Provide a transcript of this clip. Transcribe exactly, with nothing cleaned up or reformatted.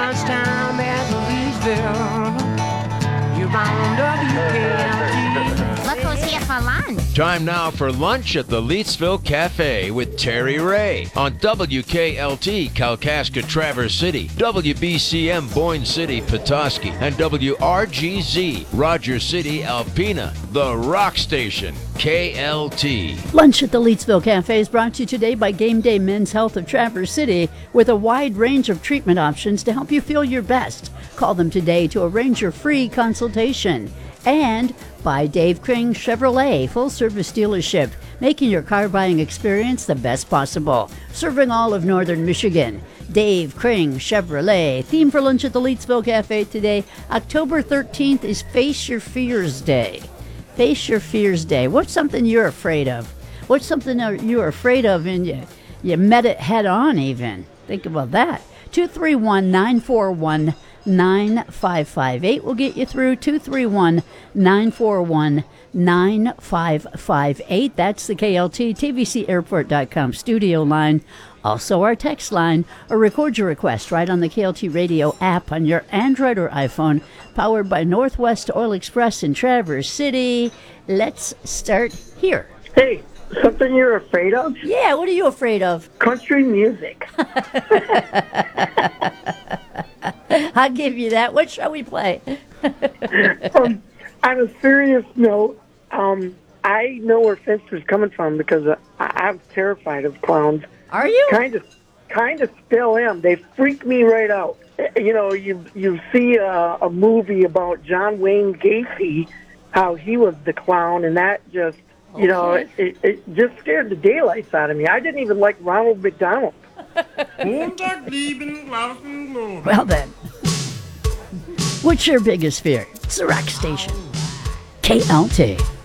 lunchtime at Leesville. You're on W K L T. Look who's here for lunch. Time now for lunch at the Leetsville Cafe with Terry Ray on W K L T Kalkaska Traverse City, W B C M Boyne City Petoskey, and W R G Z Roger City Alpena, the rock station, K L T. Lunch at the Leetsville Cafe is brought to you today by Game Day Men's Health of Traverse City with a wide range of treatment options to help you feel your best. Call them today to arrange your free consultation. And by Dave Kring Chevrolet, full-service dealership, making your car buying experience the best possible. Serving all of northern Michigan. Dave Kring Chevrolet. Theme for lunch at the Leetsville Cafe today, October thirteenth, is Face Your Fears Day. Face Your Fears Day. What's something you're afraid of? What's something that you're afraid of and you, you met it head on even? Think about that. two three one, nine four one, nine five five eight will get you through. two three one, nine four one, nine five five eight. That's the K L T T V C airport dot com studio line. Also our text line, or record your request right on the K L T radio app on your Android or iPhone, powered by Northwest Oil Express in Traverse City. Let's start here. Hey, something you're afraid of? Yeah, what are you afraid of? Country music. I'll give you that. What shall we play? um, on a serious note, um, I know where Finster's coming from because uh, I- I'm terrified of clowns. Are you? Kind of, kind of still am. They freak me right out. You know, you you see a, a movie about John Wayne Gacy, how he was the clown, and that just, you okay. know, it, it, it just scared the daylights out of me. I didn't even like Ronald McDonald. Well then, what's your biggest fear? It's the rock station. K L T.